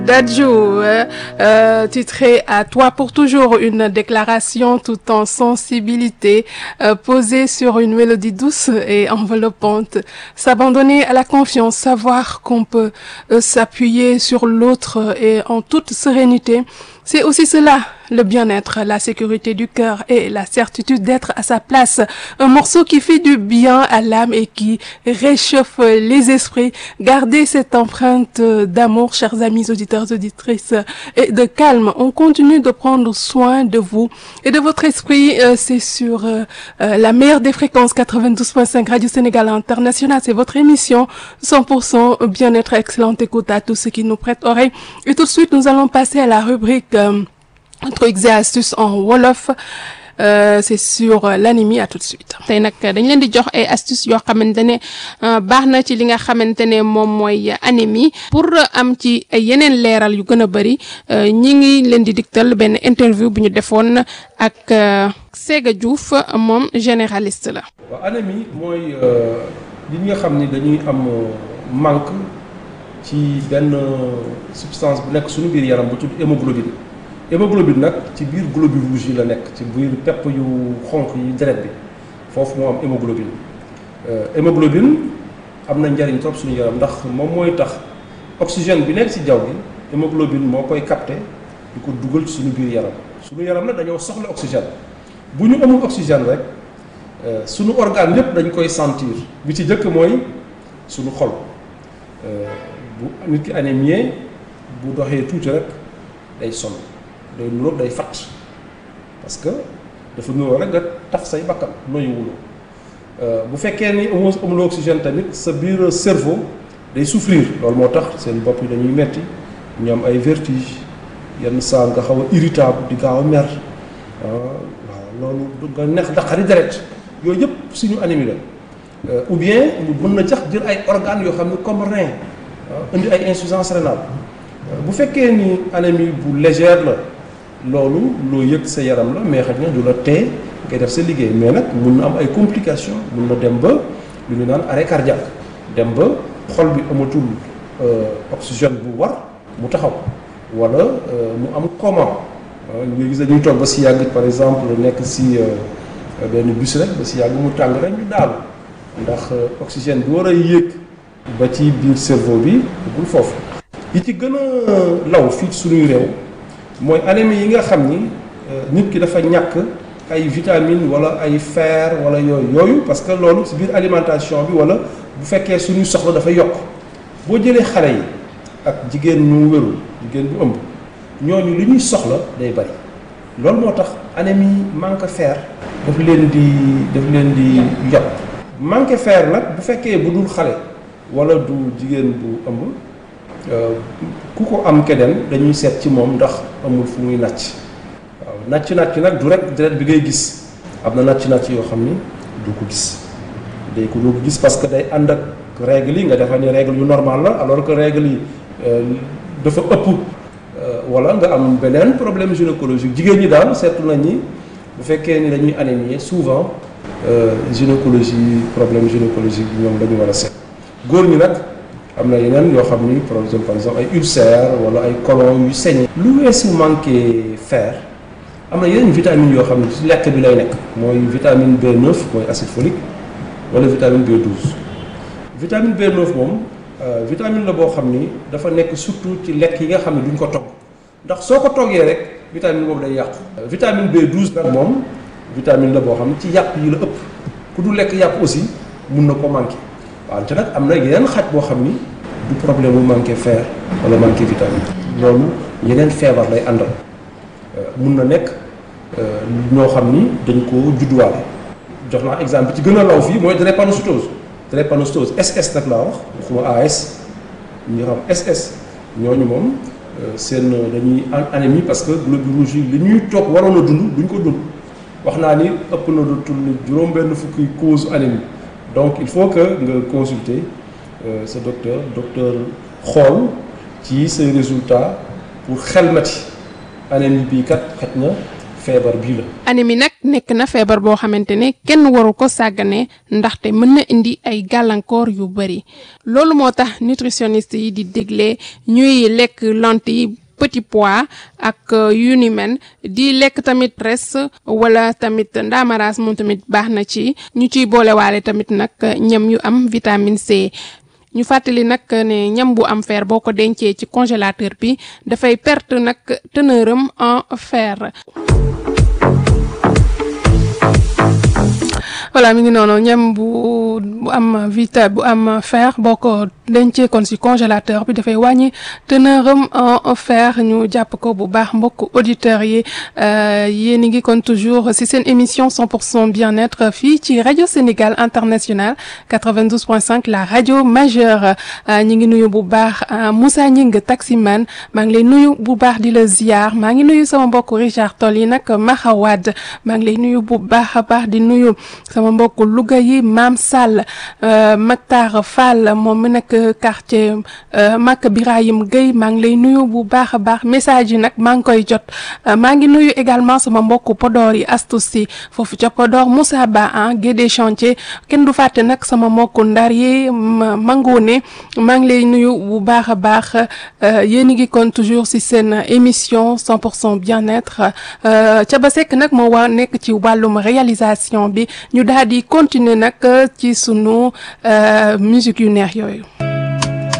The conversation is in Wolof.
Dadju, titré à toi pour toujours, une déclaration tout en sensibilité, posée sur une mélodie douce et enveloppante. S'abandonner à la confiance, savoir qu'on peut s'appuyer sur l'autre et en toute sérénité. C'est aussi cela, le bien-être, la sécurité du cœur et la certitude d'être à sa place. Un morceau qui fait du bien à l'âme et qui réchauffe les esprits. Gardez cette empreinte d'amour, chers amis auditeurs, auditrices, et de calme. On continue de prendre soin de vous et de votre esprit. C'est sur la meilleure des fréquences 92.5 Radio Sénégal International. C'est votre émission 100% bien-être, excellente écoute à tous ceux qui nous prêtent oreille. Et tout de suite, nous allons passer à la rubrique trucs et astuces en wolof. C'est sur l'anémie. À tout de suite. tey nag dañ leen di jox ay astuces yoo xamante ne baax na ci li nga xamante ne moom mooy anémie. Pour am ci yeneen leeral yu gën a bëri ñi ngi leen di digtal benn interview bu ñu defoon ak Séga Diouf, moom généraliste la. waaw anémie mooy li nga xam ni dañuy am manque ci benn substance bu nekk suñu biir yaram bu tudd hémoglobine. Hémoglobine nag ci biir globules rouges yi la nekk ci biir pepp yu xonq yi deret bi foofu moo am hémoglobine. Hémoglobine am na njariñ trop suñu yaram ndax moom mooy tax oxygène bi nekk ci jaww gi hémoglobine moo koy capté di ko dugal ci suñu biir yaram. suñu yaram nag dañoo soxla oxygène bu ñu amul oxygène rek suñu organe yépp dañ koy sentir bi ci jëkk mooy suñu xol. Bu nit ki anémie bu doxee tuuti rek day sonn day nuroog day fatt parce que dafa nuroo rek nga taf say bakkan noyuwuloo bu fekkee ni amuloo oxygène tamit sa biir cerveau day souffrir loolu moo tax seen bopp yi dañuy metti ñu am ay vertige yenn saa nga xaw a irritable di gaaw a mer waaw loolu nga neex daqari deret yooyu yëpp suñu anémie la ou bien mu mën na jax jël ay organes yoo xam ne comme rein indi ay insuffisance rénale bu fekkee ni anémie bu légère la loolu loo yëg sa yaram la mais xëy na du la tee ngay def sa liggéey mais nag mun na am ay complications mun na dem ba lu ñu naan arrêt cardiaque dem ba xol bi amatul oxygène bu war mu taxaw wala mu am coma nga gis dañuy toog ba si yàgg par exemple nekk si benn bus rek ba si yàgg mu tàng rek ñu daal ndax oxygène bi war a yéeg ba ci biir cerveau bi duggul foofu. yi ci gën a law fii ci suñuy réew mooy anémie yi nga xam ni nit ki dafa ñàkk ay vitamines wala ay fer wala yooyu parce que loolu ci biir alimentation bi wala bu fekkee suñuy soxla dafa yokk boo jëlee xale yi ak jigéen ñu wérul jigéen bu ëmb ñooñu li ñuy soxla day bari loolu moo tax anémie manque fer daf leen di yokk. manque fer nag bu fekkee bu dul xale wala du jigéen bu ëmb ku ko am keneen dañuy seet ci moom ndax amul fu muy nàcc waaw nàcc nag du rek deret bi ngay gis am na nàcc yoo xam ni du ko gis day ko doo ko gis parce que day ànd ak règle yi nga defa ni règle yu normal la alors que règle yi dafa ëpp wala nga am beneen problème gynécologique jigéen ñi daal seetlu nañ ni bu fekkee ni dañuy anémie souvent gynécologie problème gynécologique bi ñoom dañu war a seet góor ñi nag am na yeneen yoo xam ni par exemple ay ulcère wala ay colon yu saigné. lu weesu manqué fer am na yeneen vitamines yoo xam ne ci lekk bi lay nekk mooy vitamine B9 mooy acide folique wala vitamine B12. vitamine B9 moom vitamine la boo xam ni dafa nekk surtout ci lekk yi nga xam ne duñ ko togg ndax soo ko toggee rek vitamine boobu day yàqu. vitamine B12 nag moom vitamine la boo xam ne ci yàpp yi la ëpp ku du lekk yàpp aussi mun na ko manqué. wante nag am na yeneen xaaj boo xam ni du problème mu manqué fer wala manqué vitamine loolu yeneen feebar lay àndal mun na nekk ñoo xam ni dañ ko judduwaale jox naa exemple ci gën a law fii mooy drépanocytose SS nag laa wax waxuma AS ñi xam SS ñooñu moom seen dañuy anémie parce que globules rouges yi li ñuy toog waroon a dund duñ ko dund wax naa ni ëpp na lu tudd juróom-benn fukki cause anémie donc il faut que nga consulter sa docteur xool ci say résultats pour xelmati anémie bii kat xet na feebar bii la. anémie nag nekk na feebar boo xamante ne kenn waru ko sàggane ndaxte mën na indi ay gàllankoor yu bari loolu moo tax nutritionniste yi di dégle ñuy lekk lentilles petit pois ak yu ni men di lekk tamit res wala tamit ndaamaraas moom tamit baax na ci ñu ciy boolewaale tamit nag ñam yu am vitamine C. ñu fàttali nag ne ñam bu am fer boo ko dencee ci congélateur bi dafay perte nag teneuram en fer. voilà mi ngi noonu ñam bu am fer boo ko dencee kon ci congélateur bi dafay wàññi teneuram en fer ñu jàpp ko bu baax mbokk auditeurs yi yéen ngi kon toujours ci seen émission 100% bien-être fii ci rajo Sénégal International 92.5 la rajo majeure ñi ngi nuyu bu baax Moussa Gningue taximan maa ngi lay nuyu bu baax di la ziar maa ngi nuyu sama mbokk Richard Toll yi nag Mahawad maa ngi lay nuyu bu baax a baax di nuyu sama mbokk Louga yi Maam Sall Maktar Fall moom mi nekk quartier Mak Birahim Gueye maa ngi lay nuyu bu baax a baax message yi nag maa ngi koy jot maa ngi nuyu également sama mbokk Podor yi Astou Sy foofu ca Podor Moussa Ba Guédé chantier kenn du fàtte nag sama mbokk Ndar yi Mangone maa ngi lay nuyu bu baax a baax yéen a ngi kon toujours ci seen émission 100% bien-être Thiaba Seck nag moo waa nekk ci wàllum réalisation bi ñu daal di continuer nag ci sunu musique yu neex yooyu.